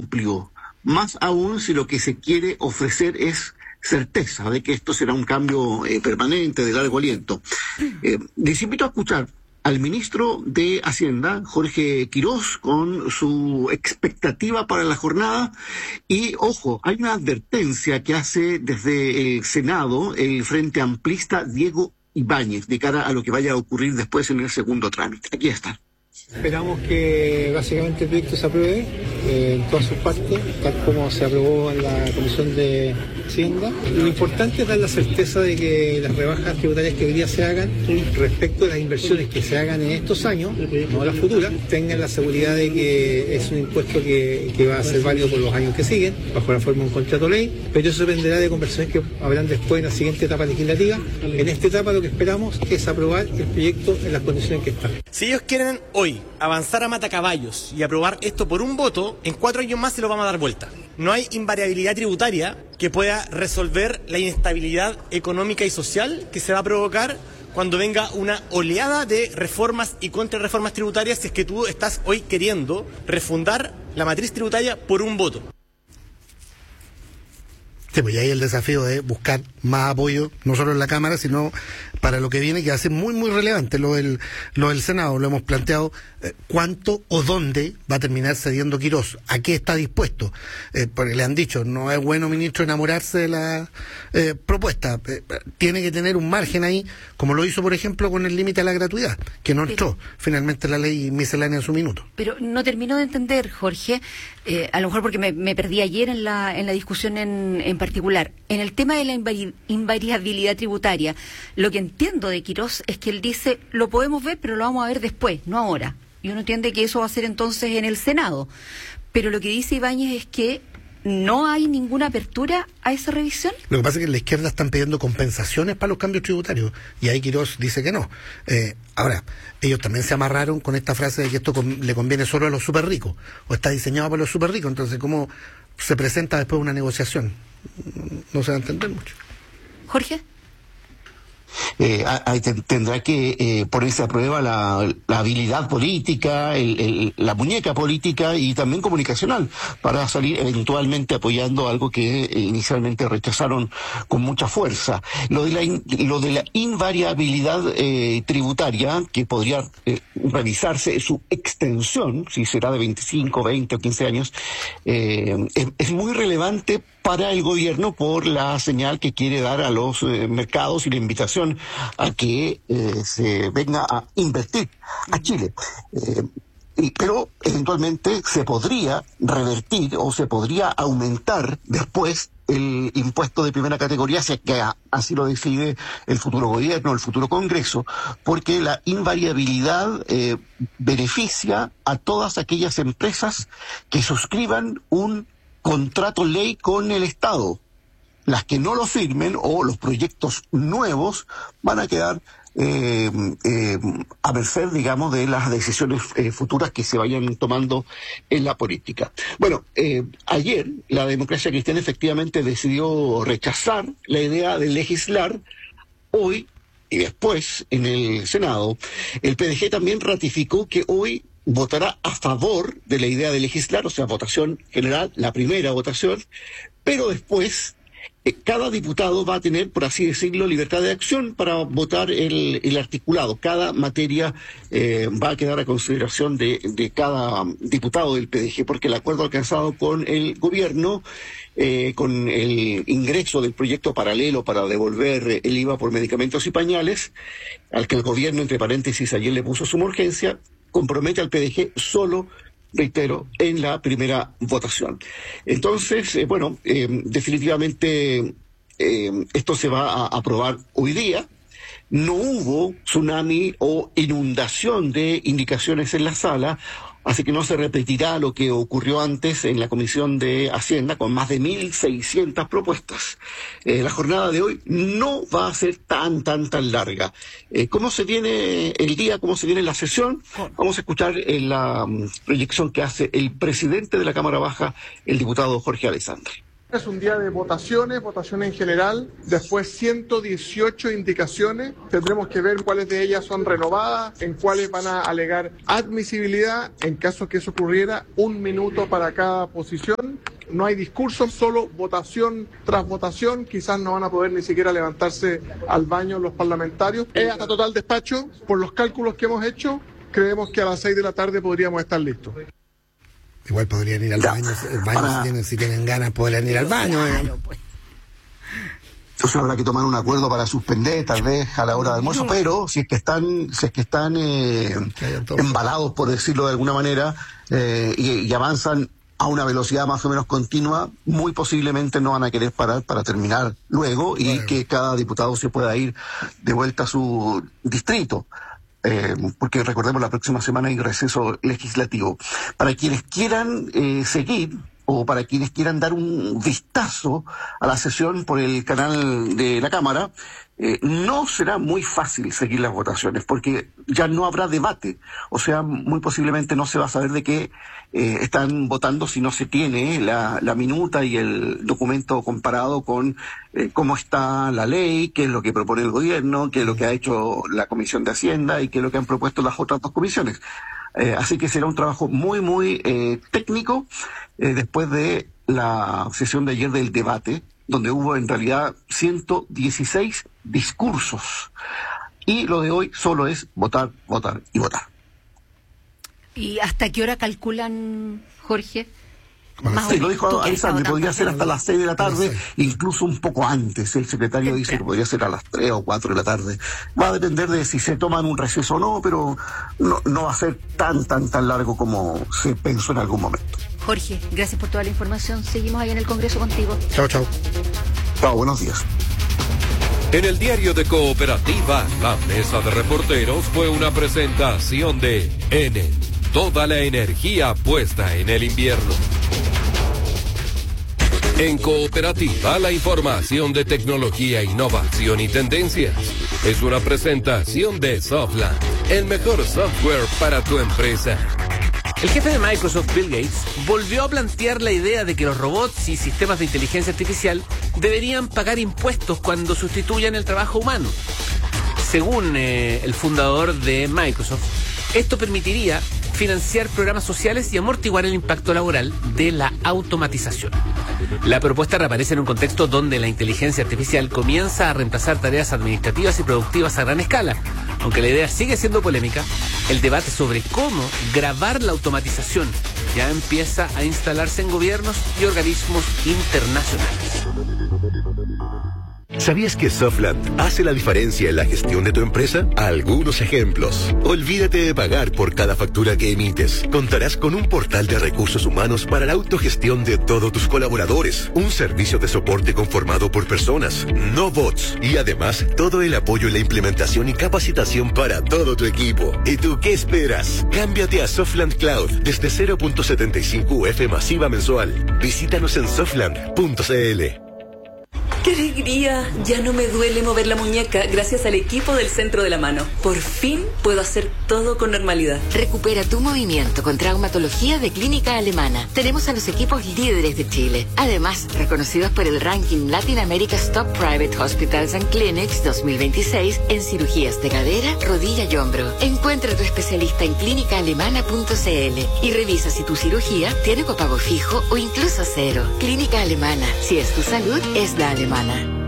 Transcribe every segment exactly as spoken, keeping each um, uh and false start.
amplio, más aún si lo que se quiere ofrecer es certeza de que esto será un cambio eh, permanente, de largo aliento. Eh, les invito a escuchar al ministro de Hacienda, Jorge Quirós, con su expectativa para la jornada. Y, ojo, hay una advertencia que hace desde el Senado el Frente Amplista Diego Ibáñez de cara a lo que vaya a ocurrir después en el segundo trámite. Aquí está. Esperamos que básicamente el proyecto se apruebe eh, en todas sus partes, tal como se aprobó en la Comisión de Hacienda. Lo importante es dar la certeza de que las rebajas tributarias que hoy día se hagan respecto de las inversiones que se hagan en estos años, no las futuras, tengan la seguridad de que es un impuesto que, que va a ser válido por los años que siguen, bajo la forma de un contrato ley, pero eso dependerá de conversaciones que habrán después en la siguiente etapa legislativa. En esta etapa lo que esperamos es aprobar el proyecto en las condiciones que están. Si ellos quieren hoy avanzar a matacaballos y aprobar esto por un voto, en cuatro años más se lo vamos a dar vuelta. No hay invariabilidad tributaria que pueda resolver la inestabilidad económica y social que se va a provocar cuando venga una oleada de reformas y contrarreformas tributarias, si es que tú estás hoy queriendo refundar la matriz tributaria por un voto. Sí, pues y ahí el desafío de buscar más apoyo, no solo en la Cámara, sino para lo que viene, que va a ser muy, muy relevante lo del, lo del Senado. Lo hemos planteado, eh, cuánto o dónde va a terminar cediendo Quirós, a qué está dispuesto. Eh, porque le han dicho, no es bueno, ministro, enamorarse de la eh, propuesta. Eh, tiene que tener un margen ahí, como lo hizo, por ejemplo, con el límite a la gratuidad, que no entró pero, finalmente la ley miscelánea en su minuto. Pero no terminó de entender, Jorge, eh, a lo mejor porque me, me perdí ayer en la, en la discusión en, en particular. En el tema de la invari- invariabilidad tributaria, lo que entiendo de Quirós es que él dice, lo podemos ver, pero lo vamos a ver después, no ahora. Y uno entiende que eso va a ser entonces en el Senado. Pero lo que dice Ibáñez es que no hay ninguna apertura a esa revisión. Lo que pasa es que en la izquierda están pidiendo compensaciones para los cambios tributarios, y ahí Quirós dice que no. Eh, ahora, ellos también se amarraron con esta frase de que esto con, le conviene solo a los súper ricos, o está diseñado para los súper ricos. Entonces, ¿cómo se presenta después una negociación? No se va a entender mucho. Jorge. Eh, ahí te, tendrá que eh, ponerse a prueba la, la habilidad política, el, el, la muñeca política y también comunicacional para salir eventualmente apoyando algo que eh, inicialmente rechazaron con mucha fuerza. Lo de la, in, lo de la invariabilidad eh, tributaria, que podría eh, revisarse su extensión, si será de veinticinco, veinte o quince años, eh, es, es muy relevante para el gobierno por la señal que quiere dar a los eh, mercados y la invitación a que eh, se venga a invertir a Chile. Eh, y, pero eventualmente se podría revertir o se podría aumentar después el impuesto de primera categoría, si es que así lo decide el futuro gobierno, el futuro Congreso, porque la invariabilidad eh, beneficia a todas aquellas empresas que suscriban un contrato ley con el Estado. Las que no lo firmen o los proyectos nuevos van a quedar eh, eh, a merced, digamos, de las decisiones eh, futuras que se vayan tomando en la política. Bueno, eh, ayer la Democracia Cristiana efectivamente decidió rechazar la idea de legislar. Hoy y después en el Senado, el P D G también ratificó que hoy votará a favor de la idea de legislar, o sea, votación general, la primera votación, pero después eh, cada diputado va a tener, por así decirlo, libertad de acción para votar el, el articulado. Cada materia eh, va a quedar a consideración de, de cada diputado del P D G, porque el acuerdo alcanzado con el gobierno, eh, con el ingreso del proyecto paralelo para devolver el I V A por medicamentos y pañales, al que el gobierno, entre paréntesis, ayer le puso suma urgencia, compromete al P D G solo, reitero, en la primera votación. Entonces, eh, bueno, eh, definitivamente eh, esto se va a aprobar hoy día. No hubo tsunami o inundación de indicaciones en la sala, así que no se repetirá lo que ocurrió antes en la Comisión de Hacienda con más de mil seiscientas propuestas. Eh, la jornada de hoy no va a ser tan, tan, tan larga. Eh, ¿Cómo se viene el día? ¿Cómo se viene la sesión? Vamos a escuchar en la um, proyección que hace el presidente de la Cámara Baja, el diputado Jorge Alessandri. Es un día de votaciones, votaciones en general, después ciento dieciocho indicaciones, tendremos que ver cuáles de ellas son renovadas, en cuáles van a alegar admisibilidad, en caso que eso ocurriera, un minuto para cada posición. No hay discurso, solo votación tras votación, quizás no van a poder ni siquiera levantarse al baño los parlamentarios. Es hasta total despacho, por los cálculos que hemos hecho, creemos que a las seis de la tarde podríamos estar listos. Igual podrían ir al Ya. baño, el baño Para- si, tienen, si tienen ganas podrían ir al baño. eh. Claro, pues. Entonces habrá que tomar un acuerdo para suspender tal vez a la hora de almuerzo, pero si es que están, si es que están eh, Que haya todo. embalados, por decirlo de alguna manera, eh, y, y avanzan a una velocidad más o menos continua, muy posiblemente no van a querer parar para terminar luego y Bueno. que cada diputado se pueda ir de vuelta a su distrito. Eh, porque recordemos, la próxima semana hay receso legislativo. Para quienes quieran eh, seguir o para quienes quieran dar un vistazo a la sesión por el canal de la Cámara, eh, no será muy fácil seguir las votaciones porque ya no habrá debate. O sea, muy posiblemente no se va a saber de qué eh, están votando si no se tiene la, la minuta y el documento comparado con eh, cómo está la ley, qué es lo que propone el gobierno, qué es lo que ha hecho la Comisión de Hacienda y qué es lo que han propuesto las otras dos comisiones. Eh, así que será un trabajo muy, muy eh, técnico eh, después de la sesión de ayer del debate, donde hubo en realidad ciento dieciséis discursos. Y lo de hoy solo es votar, votar y votar. ¿Y hasta qué hora calculan, Jorge? Como Más o Sí, lo menos, dijo tú que has Alexandre, estado podría tanto ser hasta tiempo. las seis de la tarde, A las seis. incluso un poco antes. El secretario dice que Temprano. podría ser a las tres o cuatro de la tarde. Va a depender de si se toman un receso o no, pero no, no va a ser tan, tan, tan largo como se pensó en algún momento. Jorge, gracias por toda la información. Seguimos ahí en el Congreso contigo. Chao, chao. Chao, buenos días. En el diario de Cooperativa, la mesa de reporteros fue una presentación de Enel. Toda la energía puesta en el invierno. En Cooperativa, la información de tecnología, innovación y tendencias. Es una presentación de Softland, el mejor software para tu empresa. El jefe de Microsoft, Bill Gates, volvió a plantear la idea de que los robots y sistemas de inteligencia artificial deberían pagar impuestos cuando sustituyan el trabajo humano. Según eh, el fundador de Microsoft, esto permitiría financiar programas sociales y amortiguar el impacto laboral de la automatización. La propuesta reaparece en un contexto donde la inteligencia artificial comienza a reemplazar tareas administrativas y productivas a gran escala. Aunque la idea sigue siendo polémica, el debate sobre cómo grabar la automatización ya empieza a instalarse en gobiernos y organismos internacionales. ¿Sabías que Softland hace la diferencia en la gestión de tu empresa? Algunos ejemplos. Olvídate de pagar por cada factura que emites. Contarás con un portal de recursos humanos para la autogestión de todos tus colaboradores. Un servicio de soporte conformado por personas, no bots. Y además, todo el apoyo en la implementación y capacitación para todo tu equipo. ¿Y tú qué esperas? Cámbiate a Softland Cloud desde cero punto setenta y cinco U F masiva mensual. Visítanos en softland punto c l. ¡Qué alegría! Ya no me duele mover la muñeca gracias al equipo del Centro de la Mano. Por fin puedo hacer todo con normalidad. Recupera tu movimiento con traumatología de Clínica Alemana. Tenemos a los equipos líderes de Chile. Además, reconocidos por el ranking Latin America's Top Private Hospitals and Clinics dos mil veintiséis en cirugías de cadera, rodilla y hombro. Encuentra a tu especialista en clínica alemana punto c l y revisa si tu cirugía tiene copago fijo o incluso cero. Clínica Alemana. Si es tu salud, es la alemana.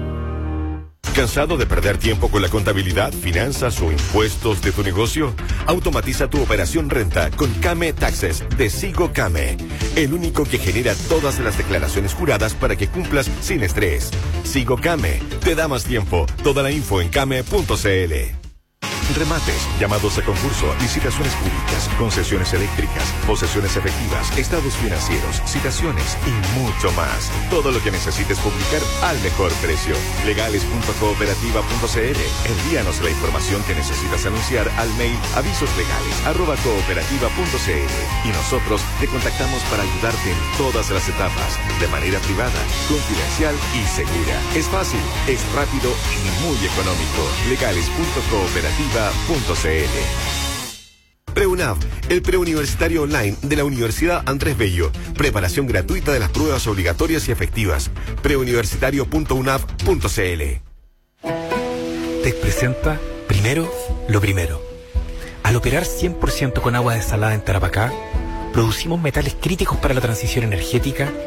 ¿Cansado de perder tiempo con la contabilidad, finanzas o impuestos de tu negocio? Automatiza tu operación renta con Kame Taxes de Sigo Kame, el único que genera todas las declaraciones juradas para que cumplas sin estrés. Sigo Kame te da más tiempo. Toda la info en kame punto c l. Remates, llamados a concurso, licitaciones públicas, concesiones eléctricas, posesiones efectivas, estados financieros, citaciones y mucho más. Todo lo que necesites publicar al mejor precio. legales punto cooperativa punto c l. Envíanos la información que necesitas anunciar al mail avisoslegales arroba cooperativa punto c l y nosotros te contactamos para ayudarte en todas las etapas, de manera privada, confidencial y segura. Es fácil, es rápido y muy económico. legales punto cooperativa punto c l. PreUNAV, el preuniversitario online de la Universidad Andrés Bello. Preparación gratuita de las pruebas obligatorias y efectivas. preuniversitario punto u n a v punto c l. T E C presenta Primero lo Primero. Al operar cien por ciento con agua desalada en Tarapacá, producimos metales críticos para la transición energética